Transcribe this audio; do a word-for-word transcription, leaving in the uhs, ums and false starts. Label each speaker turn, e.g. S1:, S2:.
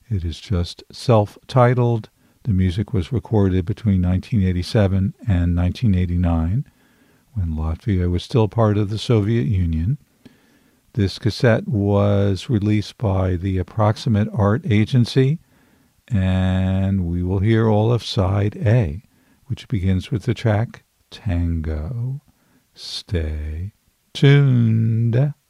S1: It is just self-titled. The music was recorded between nineteen eighty-seven and nineteen eighty-nine, when Latvia was still part of the Soviet Union. This cassette was released by the Approximate Art Agency, and we will hear all of side A, which begins with the track Tango. Stay tuned.